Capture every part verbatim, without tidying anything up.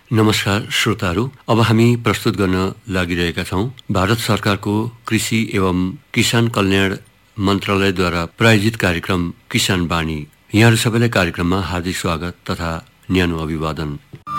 नमस्कार श्रोताहरू, अब हामी प्रस्तुत गर्न लागिरहेका छौँ भारत सरकारको कृषि एवं किसान कल्याण मन्त्रालयद्वारा प्रायोजित कार्यक्रम किसान बाणी। यहाँहरू सबैलाई कार्यक्रममा हार्दिक स्वागत तथा न्यानो अभिवादन।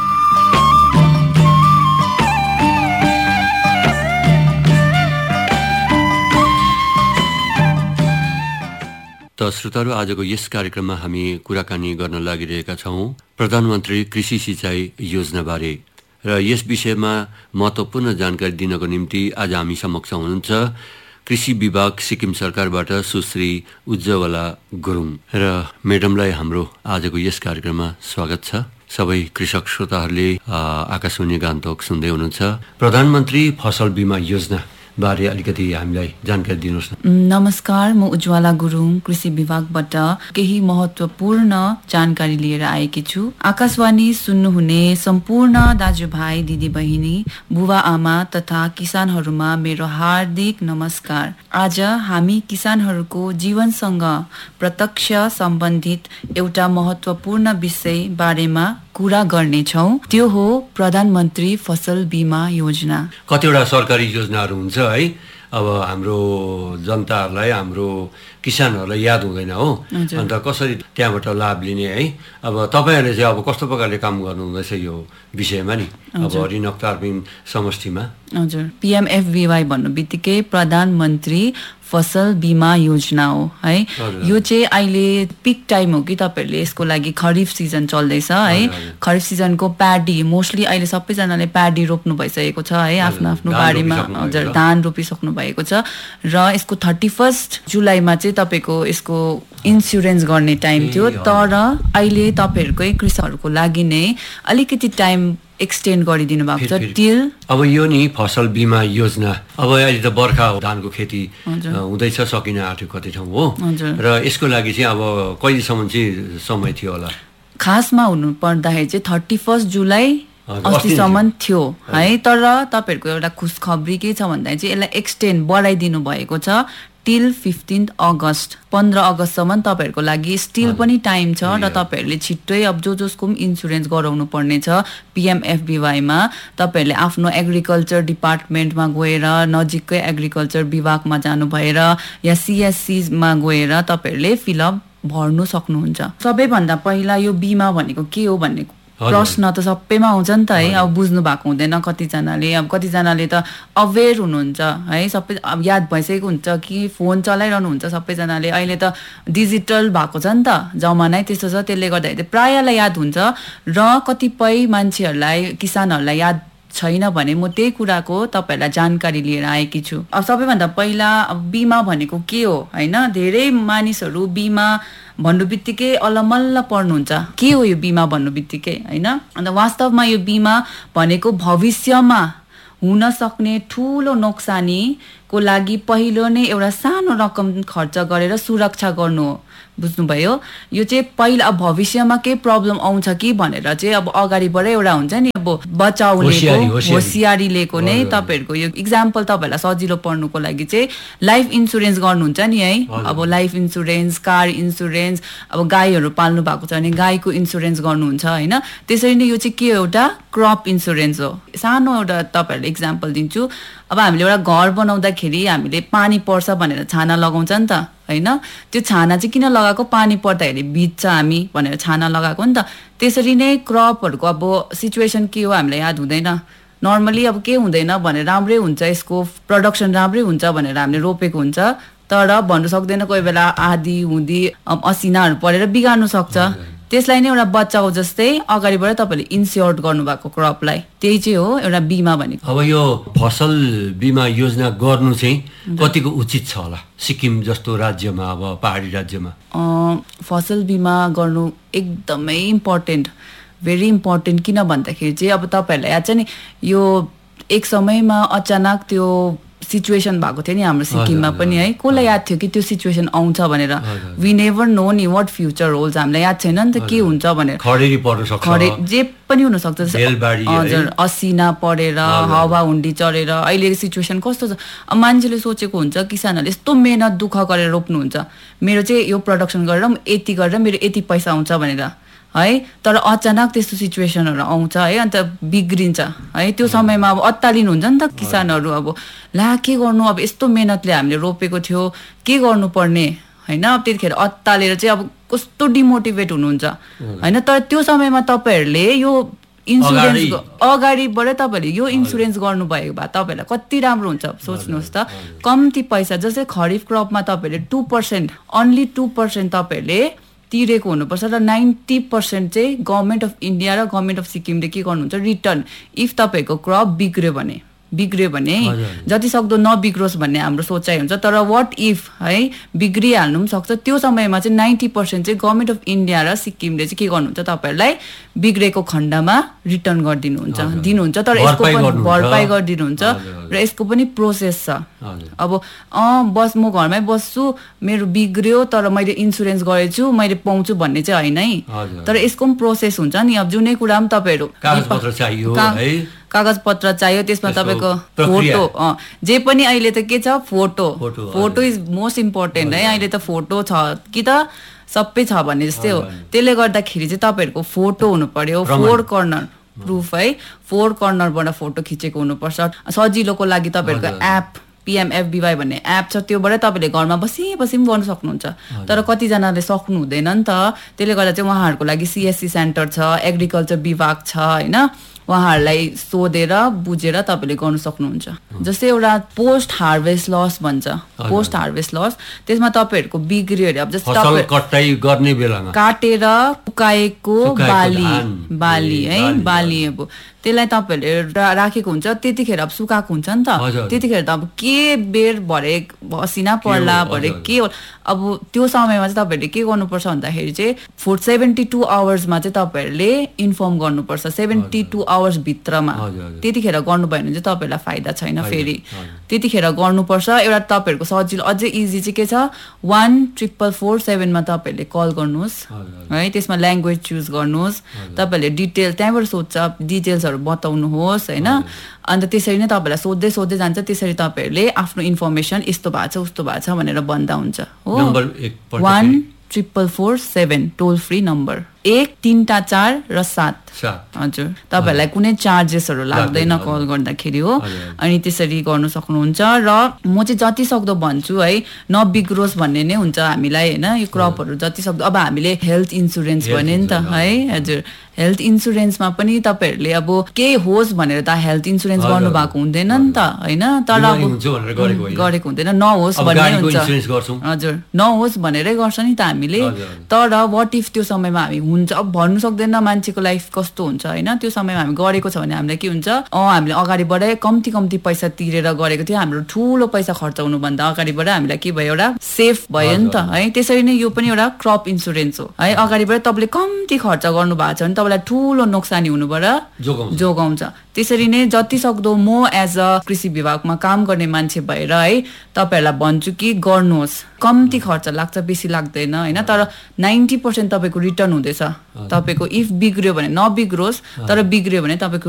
त श्रोताहरू, आजको यस कार्यक्रममा हामी कुराकानी गर्न लागिरहेका छौँ प्रधानमन्त्री कृषि सिँचाइ योजनाबारे र यस विषयमा महत्त्वपूर्ण जानकारी दिनको निम्ति आज हामी समक्ष हुनुहुन्छ कृषि विभाग सिक्किम सरकारबाट सुश्री उज्जवला गुरुङ र मेडमलाई हाम्रो आजको यस कार्यक्रममा स्वागत छ। सबै कृषक श्रोताहरूले आकाशवाणी गान्तोक सुन्दै हुनुहुन्छ। प्रधानमन्त्री फसल बिमा योजना बारे अलिकति हामीलाई जानकारी दिनुहोस् न। नमस्कार, म उज्ज्वला गुरुङ कृषि विभागबाट केही महत्त्वपूर्ण जानकारी लिएर आएकी छु। आकाशवाणी सुन्नुहुने सम्पूर्ण दाजुभाइ दिदीबहिनी, बुबा आमा तथा किसानहरूमा मेरो हार्दिक नमस्कार। आज हामी किसानहरूको जीवनसँग प्रत्यक्ष सम्बन्धित एउटा महत्त्वपूर्ण विषय बारेमा कुरा गर्नेछौँ। त्यो हो प्रधानमन्त्री फसल बिमा योजना। कतिवटा सरकारी योजनाहरू हुन्छ है, अब हाम्रो जनताहरूलाई, हाम्रो किसानहरूलाई याद हुँदैन हो, अन्त कसरी त्यहाँबाट लाभ लिने है। अब तपाईँहरूले चाहिँ अब कस्तो प्रकारले काम गर्नुहुँदैछ यो विषयमा नि, अब रिनक तार्पिन समष्टिमा? हजुर, पिएमएफबिवाई भन्नु बित्तिकै प्रधानमन्त्री फसल बिमा योजना हो है। यो चाहिँ अहिले पिक टाइम हो कि तपाईँहरूले यसको लागि खरिफ सिजन चल्दैछ है। खरिफ सिजनको प्याडी मोस्टली अहिले सबैजनाले प्याडी रोप्नु भइसकेको छ है, आफ्नो आफ्नो बारीमा। हजुर, धान रोपिसक्नु भएको छ र यसको थर्टी फर्स्ट जुलाईमा चाहिँ तपाईँको यसको इन्सुरेन्स गर्ने टाइम थियो, तर अहिले तपाईँहरूकै कृषकहरूको लागि नै अलिकति टाइम एक्सटेन्ड गरिदिनु भएको छ टिल। अब यो नि फसल बिमा योजना, अब अहिले त बर्खा हो, धानको खेती हुँदैछ, सकिन आँट्यो कति ठाउँ हो, र यसको लागि चाहिँ अब कहिलेसम्म चाहिँ समय थियो होला? खासमा हुनु पर्दाखेरि चाहिँ थर्टी फर्स्ट जुलाई अस्तिसम्म थियो है, तर तपाईँहरूको एउटा खुसखबरी के छ भन्दाखेरि चाहिँ यसलाई एक्सटेन्ड बढाइदिनु भएको छ टिल फिफ्टिन्थ अगस्त, पन्ध्र अगस्तसम्म तपाईँहरूको लागि स्टिल पनि टाइम छ र तपाईँहरूले छिट्टै अब जो जसको पनि इन्सुरेन्स गराउनु पर्ने छ पिएमएफबिवाईमा तपाईँहरूले आफ्नो एग्रिकल्चर डिपार्टमेन्टमा गएर, नजिककै एग्रिकल्चर विभागमा जानु भएर या सिएससीमा गएर तपाईँहरूले फिलअप भर्नु सक्नुहुन्छ। सबैभन्दा पहिला यो बिमा भनेको के हो भन्ने प्रश्न त सबैमा आउँछ नि त है। अब बुझ्नु भएको हुँदैन कतिजनाले, अब कतिजनाले त अवेर हुनुहुन्छ है, सबै अब याद भइसकेको हुन्छ कि फोन चलाइरहनु हुन्छ सबैजनाले। अहिले त डिजिटल भएको छ नि त, जमानै त्यस्तो छ, त्यसले गर्दाखेरि प्रायःलाई याद हुन्छ र कतिपय मान्छेहरूलाई, किसानहरूलाई याद छैन भने म त्यही कुराको तपाईँहरूलाई जानकारी लिएर आएकी छु। अब सबैभन्दा पहिला अब बिमा भनेको के हो होइन, धेरै मानिसहरू बिमा भन्नु बित्तिकै अलमल्ल पर्नुहुन्छ, के हो यो बिमा भन्नु बित्तिकै होइन। अन्त वास्तवमा यो बिमा भनेको भविष्यमा हुन सक्ने ठुलो नोक्सानीको लागि पहिलो नै एउटा सानो रकम खर्च गरेर सुरक्षा गर्नु हो। बुझ्नुभयो? यो चाहिँ पहिला अब भविष्यमा केही प्रब्लम आउँछ कि भनेर चाहिँ अब अगाडिबाटै एउटा हुन्छ नि, अब बचाउनेको होसियारी लिएको नै तपाईँहरूको यो इक्जाम्पल तपाईँहरूलाई सजिलो पर्नुको लागि चाहिँ लाइफ इन्सुरेन्स गर्नुहुन्छ नि है। अब लाइफ इन्सुरेन्स, कार इन्सुरेन्स, अब गाईहरू पाल्नु भएको छ भने गाईको इन्सुरेन्स गर्नुहुन्छ होइन। त्यसरी नै यो चाहिँ के हो, एउटा क्रप इन्सुरेन्स हो। सानो एउटा तपाईँहरूलाई इक्जाम्पल दिन्छु। अब हामीले एउटा घर बनाउँदाखेरि हामीले पानी पर्छ भनेर छाना लगाउँछ नि त होइन, त्यो छाना चाहिँ किन लगाएको, पानी पर्दाखेरि भिज्छ हामी भनेर छाना लगाएको नि त। त्यसरी नै क्रपहरूको अब सिचुएसन के हो हामीलाई याद हुँदैन, नर्मली अब के हुँदैन भने राम्रै हुन्छ, यसको प्रडक्सन राम्रै हुन्छ भनेर हामीले रोपेको हुन्छ, तर भन्नु सक्दैन कोही बेला आधी हुँदी असिनाहरू परेर बिगार्नु सक्छ। त्यसलाई नै एउटा बचाउ जस्तै अगाडिबाट तपाईँले इन्स्योर्ड गर्नुभएको क्रपलाई, त्यही चाहिँ हो एउटा बिमा भनेको। अब यो फसल बिमा योजना गर्नु चाहिँ कतिको उचित छ होला सिक्किम जस्तो राज्यमा, अब पहाडी राज्यमा? फसल बिमा गर्नु एकदमै इम्पोर्टेन्ट, भेरी इम्पोर्टेन्ट। किन भन्दाखेरि चाहिँ अब तपाईँहरूलाई याद छ नि, यो एक समयमा अचानक त्यो सिचुएसन भएको थियो नि हाम्रो सिक्किममा पनि है, कसलाई याद थियो कि त्यो सिचुएसन आउँछ भनेर? वी नेभर नो नि वाट फ्युचर होल्ड्स, हामीलाई याद छैन नि त के हुन्छ भनेर। खडेरी पर्न सक्छ, खडे जे पनि हुन सक्छ, हजुर, असिना परेर, हावा हुन्डी चढेर। अहिलेको सिचुएसन कस्तो छ, अब मान्छेले सोचेको हुन्छ, किसानहरूले यस्तो मेहनत दुःख गरेर रोप्नुहुन्छ, मेरो चाहिँ यो प्रडक्सन गरेर यति गरेर मेरो यति पैसा आउँछ भनेर है तर अचानक त्यस्तो सिचुएसनहरू आउँछ है अन्त बिग्रिन्छ है त्यो समयमा अब अत्तालिनुहुन्छ नि त किसानहरू अब ला के गर्नु अब यस्तो मेहनतले हामीले रोपेको थियो के गर्नुपर्ने होइन अब त्यतिखेर अत्तालेर चाहिँ अब कस्तो डिमोटिभेट हुनुहुन्छ होइन तर त्यो समयमा तपाईँहरूले यो इन्सुरेन्स अगाडिबाटै तपाईँहरूले यो इन्सुरेन्स गर्नुभएको भए तपाईँहरूलाई कति राम्रो हुन्छ सोच्नुहोस् त कम्ती पैसा जस्तै खरिफ क्रपमा तपाईँहरूले two percent only two percent तपाईँहरूले तिरेको हुनुपर्छ र नाइन्टी पर्सेन्ट चाहिँ गभर्मेन्ट अफ इन्डिया र गभर्मेन्ट अफ सिक्किमले के गर्नुहुन्छ रिटर्न इफ तपाईँको क्रप बिग्रियो भने बिग्रियो भने जति सक्दो नबिग्रोस् भन्ने हाम्रो सोचाइ हुन्छ तर वाट इफ है बिग्रिहाल्नु पनि सक्छ त्यो समयमा चाहिँ नाइन्टी पर्सेन्ट चाहिँ गभर्मेन्ट अफ इन्डिया र सिक्किमले चाहिँ के गर्नुहुन्छ तपाईँहरूलाई बिग्रेको खण्डमा रिटर्न गरिदिनुहुन्छ दिनुहुन्छ तर यसको पनि भरपाई गरिदिनुहुन्छ र यसको पनि प्रोसेस छ अब अँ बस म घरमै बस्छु मेरो बिग्रियो तर मैले इन्सुरेन्स गरेछु मैले पाउँछु भन्ने चाहिँ होइन है तर यसको पनि प्रोसेस हुन्छ नि अब जुनै कुरा पनि तपाईँहरू कागज पत्र चाहियो त्यसमा तपाईँको फोटो जे पनि अहिले त के छ photo photo is most important है अहिले त फोटो छ कि त सबै छ भन्ने जस्तै हो त्यसले गर्दाखेरि चाहिँ तपाईँहरूको फोटो हुनु पर्यो फोर कर्नर प्रुफ है फोर कर्नरबाट फोटो खिचेको हुनुपर्छ सजिलोको लागि तपाईँहरूको एप पिएमएफबिवाई भन्ने एप छ त्योबाटै तपाईँले घरमा बसी बसी पनि गर्नु सक्नुहुन्छ तर कतिजनाले सक्नु हुँदैन नि त त्यसले गर्दा चाहिँ उहाँहरूको लागि सिएससी सेन्टर छ एग्रिकल्चर विभाग छ होइन उहाँहरूलाई सोधेर बुझेर तपाईँले गर्नु सक्नुहुन्छ जस्तै एउटा पोस्ट हार्भेस्ट लस भन्छ पोस्ट हार्भेस्ट लस त्यसमा तपाईँहरूको बिग्रियो अरे अब जस्तै कटाइ गर्ने बेलामा काटेर सुकाएको बाली बाली है बाली अब त्यसलाई तपाईँहरूले राखेको हुन्छ त्यतिखेर अब सुकाएको हुन्छ नि त त्यतिखेर त अब के बेर भरे असिना पर्ला भरे के अब त्यो समयमा चाहिँ तपाईँहरूले के गर्नुपर्छ भन्दाखेरि चाहिँ फोर सेभेन्टी टू आवर्समा चाहिँ तपाईँहरूले इन्फर्म गर्नुपर्छ सेभेन्टी टू आवर्स भित्रमा त्यतिखेर गर्नुभयो भने चाहिँ तपाईँहरूलाई फाइदा छैन फेरि त्यतिखेर गर्नुपर्छ एउटा तपाईँहरूको सजिलो अझै इजी चाहिँ के छ वान ट्रिपल फोर सेभेनमा तपाईँहरूले कल गर्नुहोस् है त्यसमा ल्याङ्ग्वेज चुज गर्नुहोस् तपाईँहरूले डिटेल त्यहाँबाट सोध्छ डिटेल्सहरू बताउनुहोस् होइन अन्त त्यसरी नै तपाईँलाई सोध्दै सोध्दै जान्छ त्यसरी तपाईँहरूले आफ्नो इन्फर्मेसन यस्तो भएको छ उस्तो भएको छ भनेर भन्दा हुन्छ हो वान ट्रिपल फोर सेभेन टोल फ्री नम्बर एक तिनवटा चार र सात हजुर तपाईँहरूलाई कुनै चार्जेसहरू लाग्दैन कल गर्दाखेरि हो अनि त्यसरी गर्नु सक्नुहुन्छ र म चाहिँ जति सक्दो भन्छु है नबिग्रोस् भन्ने नै हुन्छ हामीलाई होइन यो क्रपहरू जति सक्दो अब हामीले हेल्थ इन्सुरेन्स भन्यो नि त है हजुर हेल्थ इन्सुरेन्समा पनि तपाईँहरूले अब के होस् भनेर त हेल्थ इन्सुरेन्स गर्नु भएको हुँदैन नि त होइन तर अब गरेको हुँदैन नहोस् भन्ने हुन्छ हजुर नहोस् भनेरै गर्छ नि त हामीले तर वाट इफ त्यो समयमा हामी हुन्छ अब भन्नु सक्दैन मान्छेको लाइफ कस्तो हुन्छ होइन त्यो समयमा हामी गरेको छ भने हामीलाई के हुन्छ अँ हामीले अगाडिबाटै कम्ती कम्ती पैसा तिरेर गरेको थियो हाम्रो ठुलो पैसा खर्चाउनु भन्दा अगाडिबाट हामीलाई के भयो एउटा सेफ भयो नि त है त्यसरी नै यो पनि एउटा क्रप इन्सुरेन्स हो है अगाडिबाट तपाईँले कम्ती खर्च गर्नु भएको छ भने तपाईँलाई ठुलो नोक्सानी हुनुबाट जोगाउँछ त्यसरी नै जति सक्दो म एज अ कृषि विभागमा काम गर्ने मान्छे भएर है तपाईँहरूलाई भन्छु कि गर्नुहोस् कम्ती खर्च लाग्छ बेसी लाग्दैन होइन तर नाइन्टी पर्सेन्ट तपाईँको रिटर्न हुँदैछ तपाईँको इफ बिग्रियो भने नबिग्रोस् तर बिग्रियो भने तपाईँको